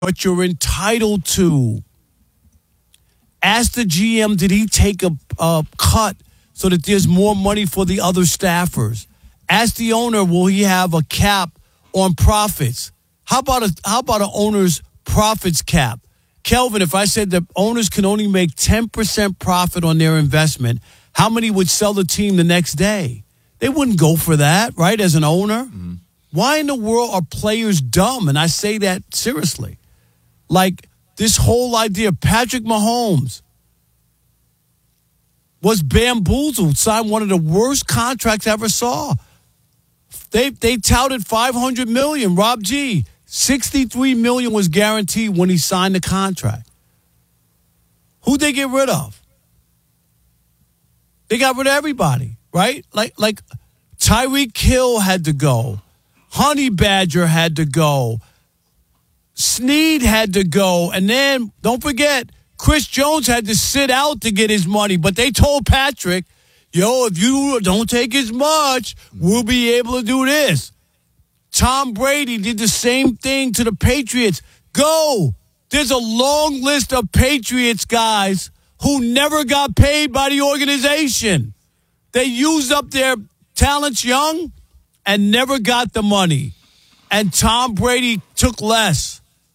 but you're entitled to. Ask the GM, did he take a cut so that there's more money for the other staffers? Ask the owner, will he have a cap on profits? How about an owner's profits cap? Kelvin, if I said that owners can only make 10% profit on their investment, how many would sell the team the next day? They wouldn't go for that, right, as an owner? Mm-hmm. Why in the world are players dumb? And I say that seriously. Like, this whole idea, Patrick Mahomes was bamboozled, signed one of the worst contracts I ever saw. They touted $500 million. Rob G, $63 million was guaranteed when he signed the contract. Who'd they get rid of? They got rid of everybody, right? Like Tyreek Hill had to go. Honey Badger had to go. Snead had to go. And then, don't forget, Chris Jones had to sit out to get his money. But they told Patrick, yo, if you don't take as much, we'll be able to do this. Tom Brady did the same thing to the Patriots. Go. There's a long list of Patriots guys who never got paid by the organization. They used up their talents young and never got the money. And Tom Brady took less.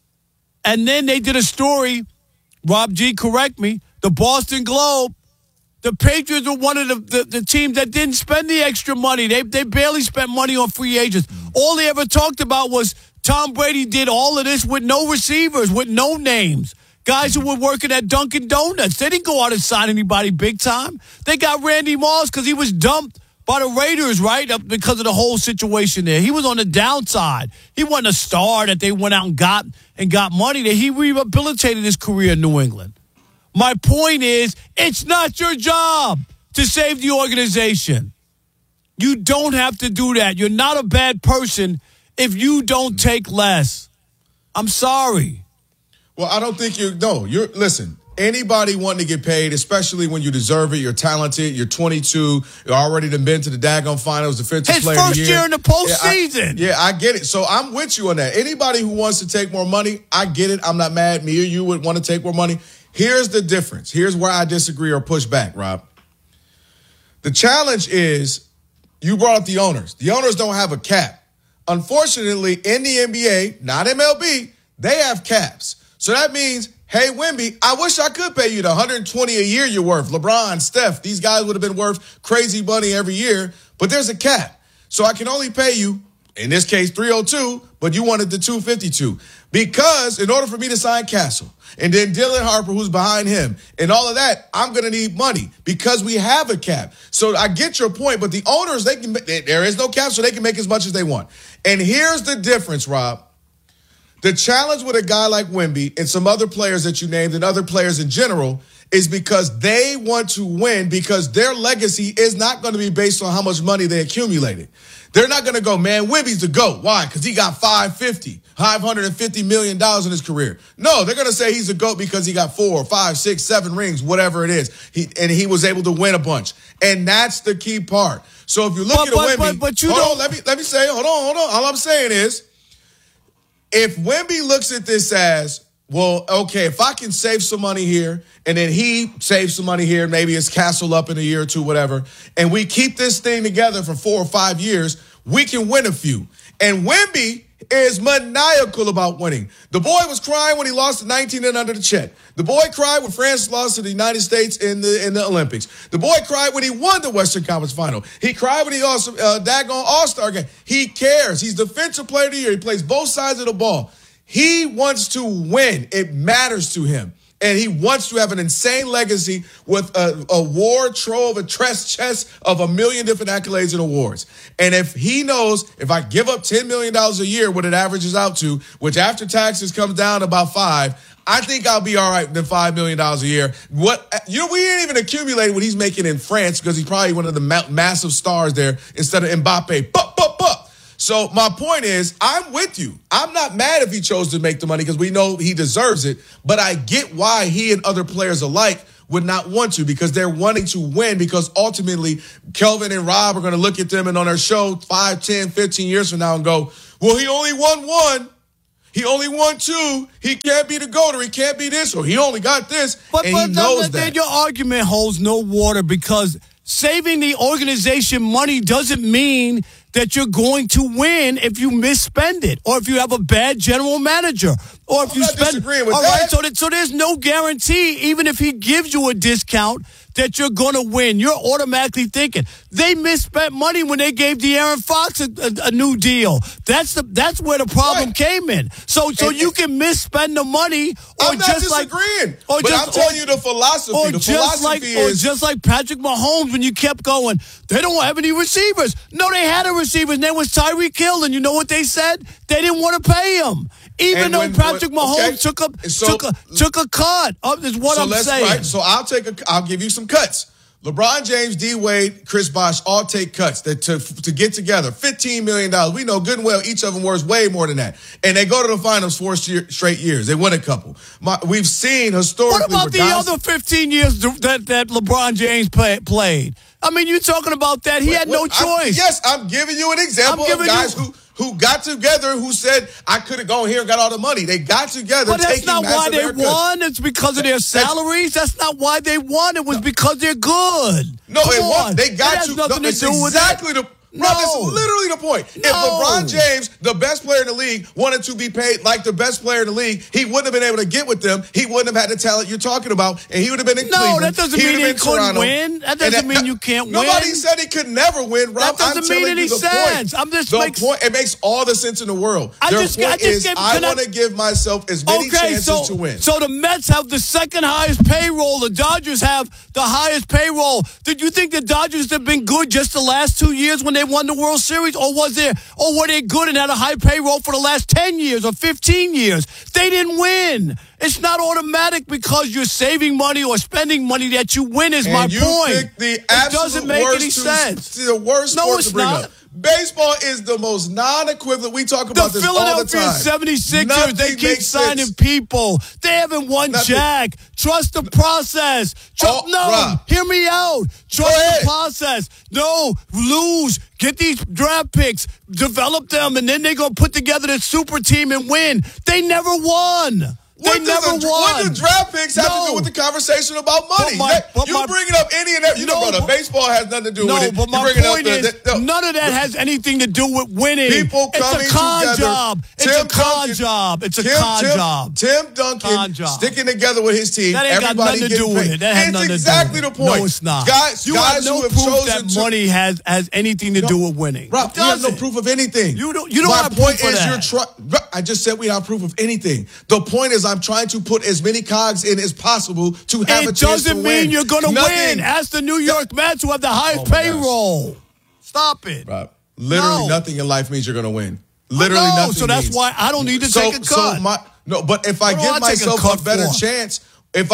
And then they did a story, Rob G, correct me, the Boston Globe. The Patriots were one of the teams that didn't spend the extra money. They barely spent money on free agents. All they ever talked about was Tom Brady did all of this with no receivers, with no names. Guys who were working at Dunkin' Donuts. They didn't go out and sign anybody big time. They got Randy Moss because he was dumped by the Raiders, right, because of the whole situation there. He was on the downside. He wasn't a star that they went out and got money. That he rehabilitated his career in New England. My point is, it's not your job to save the organization. You don't have to do that. You're not a bad person if you don't take less. I'm sorry. Well, I don't think listen, anybody wanting to get paid, especially when you deserve it, you're talented, you're 22, you're already been to the daggone finals, defensive player of the year. His first year in the postseason. I get it. So I'm with you on that. Anybody who wants to take more money, I get it. I'm not mad. Me or you would want to take more money. Here's the difference. Here's where I disagree or push back, Rob. The challenge is, you brought up the owners. The owners don't have a cap. Unfortunately, in the NBA, not MLB, they have caps. So that means, hey, Wemby, I wish I could pay you the $120 a year you're worth. LeBron, Steph, these guys would have been worth crazy money every year, but there's a cap. So I can only pay you, in this case, $302, but you wanted the $252. Because in order for me to sign Castle, and then Dylan Harper, who's behind him, and all of that, I'm going to need money because we have a cap. So I get your point, but the owners, there is no cap, so they can make as much as they want. And here's the difference, Rob. The challenge with a guy like Wemby and some other players that you named and other players in general is because they want to win because their legacy is not going to be based on how much money they accumulated. They're not going to go, man, Wemby's the GOAT. Why? Because he got $550 million in his career. No, they're going to say he's a GOAT because he got 4, 5, 6, 7 rings, whatever it is. He was able to win a bunch. And that's the key part. So if you look at Wemby, let me say, hold on. All I'm saying is, if Wemby looks at this as, well, okay, if I can save some money here, and then he saves some money here, maybe it's Castle up in a year or two, whatever, and we keep this thing together for 4 or 5 years, we can win a few. And Wemby is maniacal about winning. The boy was crying when he lost to 19 and under to Chet. The boy cried when France lost to the United States in the Olympics. The boy cried when he won the Western Conference Final. He cried when he lost daggone All-Star game. He cares. He's Defensive Player of the Year. He plays both sides of the ball. He wants to win. It matters to him. And he wants to have an insane legacy with a war trove, a chest of a million different accolades and awards. And if he knows if I give up $10 million a year, what it averages out to, which after taxes comes down to about 5, I think I'll be all right with $5 million a year. We ain't even accumulated what he's making in France because he's probably one of the massive stars there instead of Mbappe. So my point is, I'm with you. I'm not mad if he chose to make the money because we know he deserves it. But I get why he and other players alike would not want to because they're wanting to win because ultimately Kelvin and Rob are going to look at them and on their show 5, 10, 15 years from now and go, well, he only won one. He only won 2. He can't be the GOAT, or he can't be this, or he only got this. But he knows that. Your argument holds no water, because saving the organization money doesn't mean that you're going to win if you misspend it, or if you have a bad general manager, or if I'm you not spend. disagreeing with all that. right, so there's no guarantee, even if he gives you a discount, that you're going to win. You're automatically thinking they misspent money when they gave De'Aaron Fox a new deal. That's where the problem came in. So you can misspend the money, or I'm not just disagreeing, like, but I'm telling you the philosophy. or The just philosophy like, is or just like Patrick Mahomes, when you kept going, they don't have any receivers. No, they had a receiver. His name was Tyreek Hill, and you know what they said? They didn't want to pay him. Even though Patrick Mahomes took a cut, is what I'm saying. Right, so I'll give you some cuts. LeBron James, D Wade, Chris Bosh all take cuts to get together. $15 million. We know good and well each of them worth way more than that. And they go to the finals 4 straight years. They win a couple. We've seen historically. What about the other 15 years that LeBron James played? I mean, you're talking about that. He had no choice. Yes, I'm giving you an example of guys who got together, who said, I could have gone here and got all the money. They got together. But that's not why they won. It's because of their salaries. That's not why they won. It was because they're good. No, they got to. Nothing to do with exactly the. No. That's literally the point. No. If LeBron James, the best player in the league, wanted to be paid like the best player in the league, he wouldn't have been able to get with them. He wouldn't have had the talent you're talking about, and he would have been in Cleveland. No, that doesn't mean he couldn't win. That doesn't mean you can't win. Nobody said he could never win, Rob. That doesn't mean any sense. It makes all the sense in the world. I want to give myself as many chances to win. So the Mets have the second highest payroll. The Dodgers have the highest payroll. Did you think the Dodgers have been good just the last 2 years when they won the World Series? Or were they good and had a high payroll for the last 10 years or 15 years? They didn't win. It's not automatic because you're saving money or spending money that you win is my point. It doesn't make any sense. The worst sport to bring up. Baseball is the most non-equivalent. We talk about this all the time. The Philadelphia 76ers, they keep signing people. They haven't won jack. Trust the process. Hear me out. Trust the process. No, lose. Get these draft picks. Develop them, and then they're going to put together the super team and win. They never won. They never won. What do draft picks have to do with the conversation about money? You bringing up any and every. Brother, baseball has nothing to do with it. But my point is, none of that has anything to do with winning. People coming together. It's a con job. It's a con job. Tim Duncan sticking together with his team. That ain't got nothing to do with it. That has nothing to do with it. It's exactly the point. No, it's not. Guys, you have no proof that money has anything to do with winning. Rob, you have no proof of anything. You don't have proof of that. I just said we have proof of anything. The point is, I'm trying to put as many cogs in as possible to have a chance to win. It doesn't mean you're going to win. Ask the New York Mets, who have the highest payroll. Stop it. Rob, literally nothing in life means you're going to win. Literally nothing. So that's why I don't need to take a cut. But if I give myself a better chance, let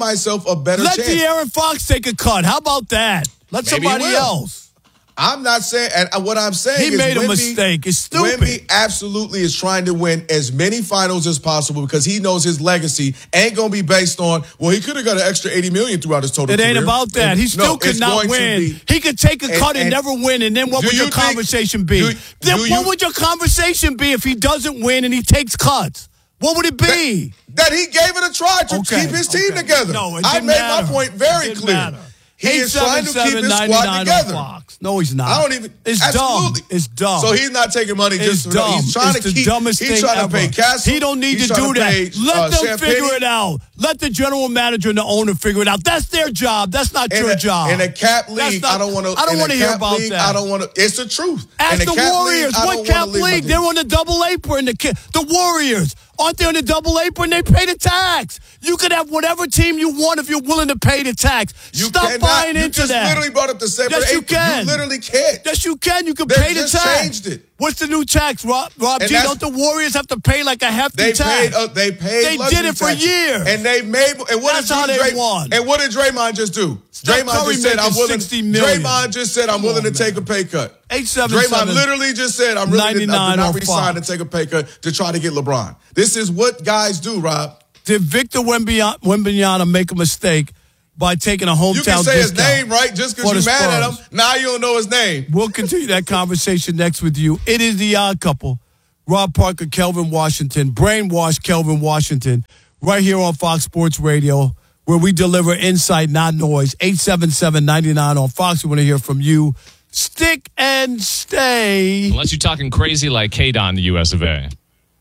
De'Aaron Fox take a cut. How about that? Let somebody else. I'm not saying, and what I'm saying is he made a mistake. It's stupid. Wemby absolutely is trying to win as many finals as possible because he knows his legacy ain't going to be based on, well, he could have got an extra $80 million throughout his total career. It ain't about that. He still could not win. He could take a cut and never win, and then what would your conversation be? What would your conversation be if he doesn't win and he takes cuts? What would it be? That he gave it a try to keep his team together. No, I made my point very clear. He is trying to keep his squad together. No, he's not. I don't even. It's absolutely. dumb. It's dumb. So he's not taking money just for dumb. He's trying to keep. He's trying to pay Castle. He don't need to do that. Let them figure it out. Let the general manager and the owner figure it out. That's their job. That's not your job. In a cap league, I don't want to hear about that. I don't want to. It's the truth. Ask the Warriors. What cap league? They're on the double apron. The Warriors. Aren't they on the double apron? They pay the tax. You could have whatever team you want if you're willing to pay the tax. Stop buying into that. You just literally brought up the separate apron. You can. You literally can't. Yes, you can. You can pay the tax. They just changed it. What's the new tax, Rob G? Don't the Warriors have to pay like a hefty tax? They did it for years. And they made. And what That's how they won. And what did Draymond just do? Draymond just said, "I'm willing." Draymond just said, "I'm willing to take a pay cut." Draymond literally just said, "I'm willing to not resign and take a pay cut to try to get LeBron." This is what guys do, Rob. Did Victor Wembanyama make a mistake by taking a hometown discount? You can say his name, right? Just because you're mad at him, now you don't know his name. We'll continue that conversation next with you. It is The Odd Couple. Rob Parker, Kelvin Washington, Brainwash Kelvin Washington, right here on Fox Sports Radio, where we deliver insight, not noise. 877-99 on Fox. We want to hear from you. Stick and stay. Unless you're talking crazy like K-Don, the U.S. of A.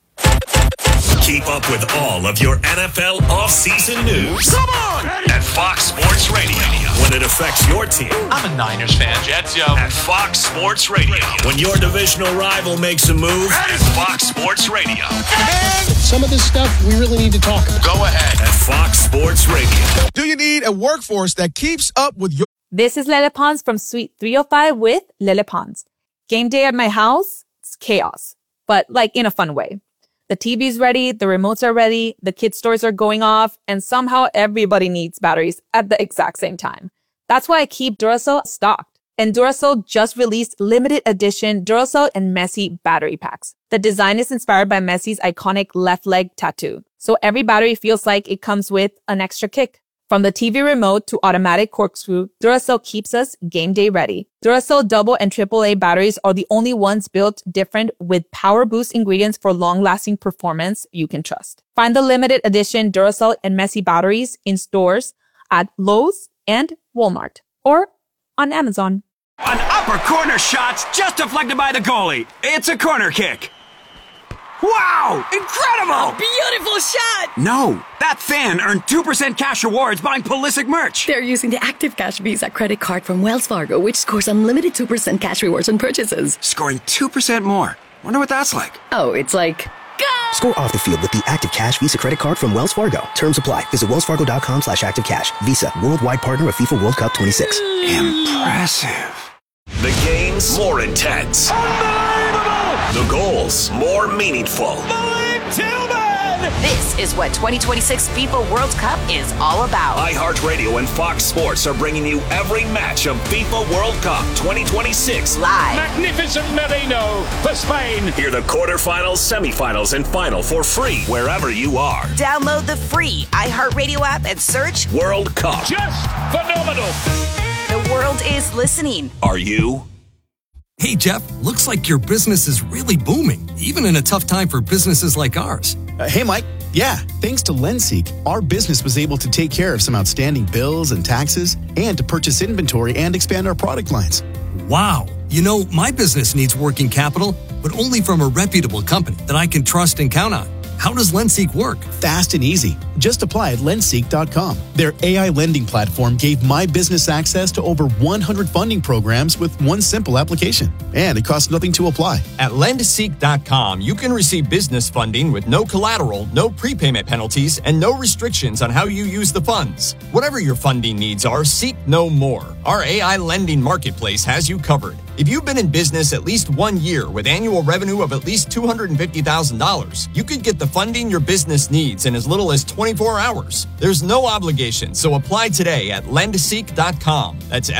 Keep up with all of your NFL offseason news. Come on! At Fox Sports Radio. When it affects your team. I'm a Niners fan, Jets, yo. At Fox Sports Radio. When your divisional rival makes a move. At Fox Sports Radio. And some of this stuff we really need to talk about. Go ahead. At Fox Sports Radio. Do you need a workforce that keeps up with your... This is Lele Pons from Suite 305 with Lele Pons. Game day at my house, it's chaos, but like in a fun way. The TV's ready, the remotes are ready, the kids' toys are going off, and somehow everybody needs batteries at the exact same time. That's why I keep Duracell stocked. And Duracell just released limited edition Duracell and Messi battery packs. The design is inspired by Messi's iconic left leg tattoo. So every battery feels like it comes with an extra kick. From the TV remote to automatic corkscrew, Duracell keeps us game day ready. Duracell double and AAA batteries are the only ones built different with power boost ingredients for long-lasting performance you can trust. Find the limited edition Duracell and Messi batteries in stores at Lowe's and Walmart or on Amazon. An upper corner shot's just deflected by the goalie. It's a corner kick. Wow! Incredible! Beautiful shot! No, that fan earned 2% cash rewards buying Pulisic merch. They're using the Active Cash Visa credit card from Wells Fargo, which scores unlimited 2% cash rewards on purchases. Scoring 2% more. Wonder what that's like. Oh, it's like... Go! Score off the field with the Active Cash Visa credit card from Wells Fargo. Terms apply. Visit wellsfargo.com/activecash. Visa, worldwide partner of FIFA World Cup 26. Impressive. The games more intense. Unbelievable! The goals more meaningful. Malik Tillman! This is what 2026 FIFA World Cup is all about. iHeartRadio and Fox Sports are bringing you every match of FIFA World Cup 2026 live. Magnificent Merino for Spain. Hear the quarterfinals, semifinals, and final for free wherever you are. Download the free iHeartRadio app and search World Cup. Just phenomenal. The world is listening. Are you? Hey, Jeff, looks like your business is really booming, even in a tough time for businesses like ours. Hey, Mike. Yeah, thanks to LendSeek, our business was able to take care of some outstanding bills and taxes and to purchase inventory and expand our product lines. Wow. You know, my business needs working capital, but only from a reputable company that I can trust and count on. How does LendSeek work? Fast and easy. Just apply at lendseek.com. Their AI lending platform gave my business access to over 100 funding programs with one simple application. And it costs nothing to apply. At lendseek.com, you can receive business funding with no collateral, no prepayment penalties, and no restrictions on how you use the funds. Whatever your funding needs are, seek no more. Our AI lending marketplace has you covered. If you've been in business at least 1 year with annual revenue of at least $250,000, you could get the funding your business needs in as little as 24 hours. There's no obligation, so apply today at lendseek.com. That's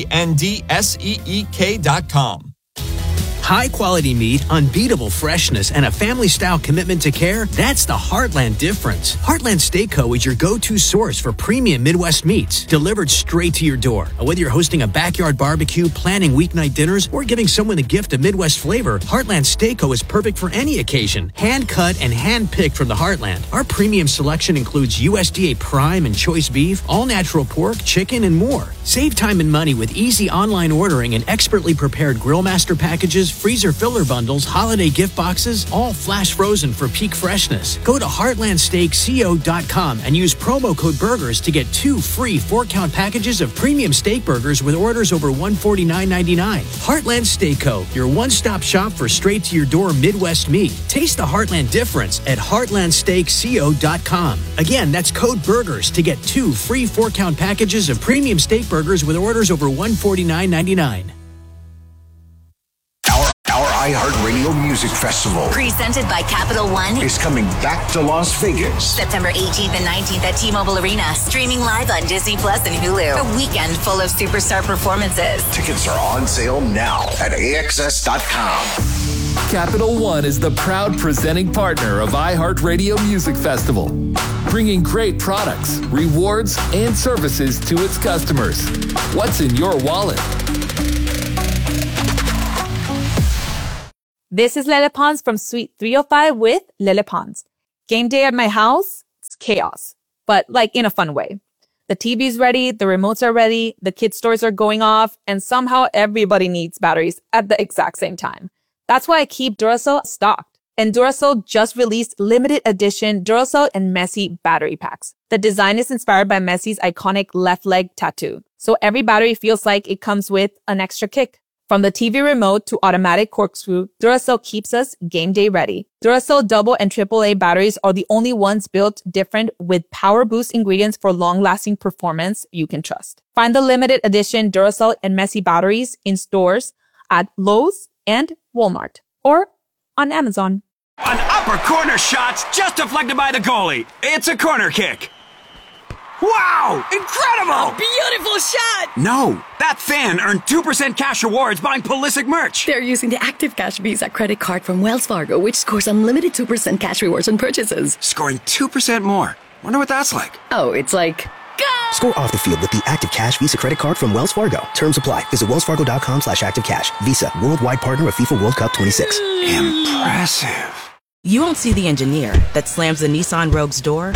LENDSEEK.com. High quality meat, unbeatable freshness, and a family style commitment to care. That's the Heartland difference. Heartland Steak Co. is your go-to source for premium Midwest meats delivered straight to your door. Whether you're hosting a backyard barbecue, planning weeknight dinners, or giving someone a gift of Midwest flavor, Heartland Steak Co. is perfect for any occasion. Hand cut and hand picked from the Heartland. Our premium selection includes USDA prime and choice beef, all natural pork, chicken, and more. Save time and money with easy online ordering and expertly prepared Grillmaster packages, freezer filler bundles, holiday gift boxes, all flash frozen for peak freshness. Go to heartlandsteakco.com and use promo code BURGERS to get 2 free 4-count packages of premium steak burgers with orders over $149.99. Heartland Steak Co., your one-stop shop for straight-to-your-door Midwest meat. Taste the Heartland difference at heartlandsteakco.com. Again, that's code BURGERS to get 2 free 4-count packages of premium steak burgers with orders over $149.99. Our iHeartRadio Music Festival, presented by Capital One, is coming back to Las Vegas. September 18th and 19th at T-Mobile Arena. Streaming live on Disney Plus and Hulu. A weekend full of superstar performances. Tickets are on sale now at AXS.com. Capital One is the proud presenting partner of iHeartRadio Music Festival, bringing great products, rewards, and services to its customers. What's in your wallet? This is Lele Pons from Suite 305 with Lele Pons. Game day at my house, it's chaos, but like in a fun way. The TV's ready, the remotes are ready, the kids' toys are going off, and somehow everybody needs batteries at the exact same time. That's why I keep Duracell stocked. And Duracell just released limited edition Duracell and Messi battery packs. The design is inspired by Messi's iconic left leg tattoo. So every battery feels like it comes with an extra kick. From the TV remote to automatic corkscrew, Duracell keeps us game day ready. Duracell double and AAA batteries are the only ones built different with power boost ingredients for long-lasting performance you can trust. Find the limited edition Duracell and Messi batteries in stores at Lowe's and Walmart or on Amazon. An upper corner shot just deflected by the goalie. It's a corner kick. Wow! Incredible! Beautiful shot! No, that fan earned 2% cash rewards buying Pulisic merch. They're using the Active Cash Visa credit card from Wells Fargo, which scores unlimited 2% cash rewards on purchases. Scoring 2% more. Wonder what that's like. Oh, it's like... Go! Score off the field with the Active Cash Visa credit card from Wells Fargo. Terms apply. Visit wellsfargo.com/activecash. Visa, worldwide partner of FIFA World Cup 26. Impressive. You won't see the engineer that slams the Nissan Rogue's door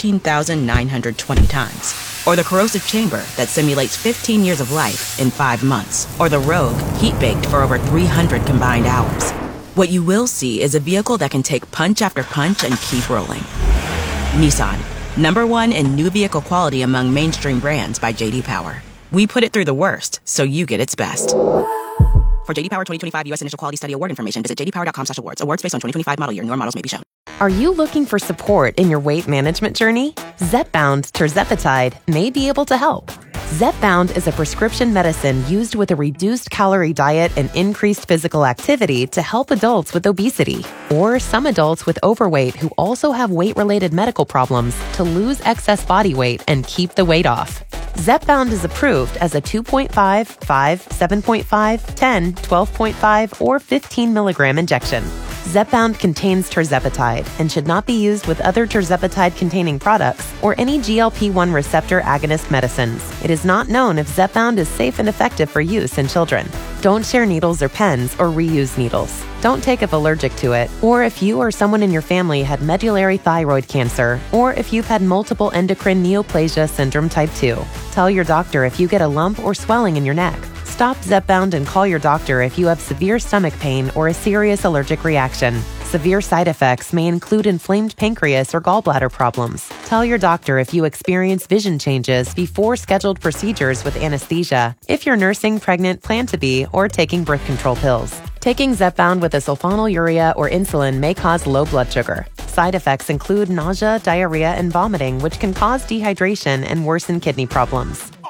13,920 times. Or the corrosive chamber that simulates 15 years of life in 5 months. Or the Rogue heat-baked for over 300 combined hours. What you will see is a vehicle that can take punch after punch and keep rolling. Nissan, #1 in new vehicle quality among mainstream brands by J.D. Power. We put it through the worst, so you get its best. For J.D. Power 2025 U.S. Initial Quality Study Award information, visit jdpower.com/awards. Awards based on 2025 model year. Newer models may be shown. Are you looking for support in your weight management journey? Zepbound tirzepatide may be able to help. Zepbound is a prescription medicine used with a reduced calorie diet and increased physical activity to help adults with obesity or some adults with overweight who also have weight-related medical problems to lose excess body weight and keep the weight off. Zepbound is approved as a 2.5, 5, 7.5, 10, 12.5, or 15 milligram injection. Zepbound contains tirzepatide and should not be used with other tirzepatide-containing products or any GLP-1 receptor agonist medicines. It is not known if Zepbound is safe and effective for use in children. Don't share needles or pens or reuse needles. Don't take if allergic to it, or if you or someone in your family had medullary thyroid cancer, or if you've had multiple endocrine neoplasia syndrome type 2. Tell your doctor if you get a lump or swelling in your neck. Stop Zepbound and call your doctor if you have severe stomach pain or a serious allergic reaction. Severe side effects may include inflamed pancreas or gallbladder problems. Tell your doctor if you experience vision changes before scheduled procedures with anesthesia, if you're nursing, pregnant, plan to be, or taking birth control pills. Taking Zepbound with a sulfonylurea or insulin may cause low blood sugar. Side effects include nausea, diarrhea, and vomiting, which can cause dehydration and worsen kidney problems.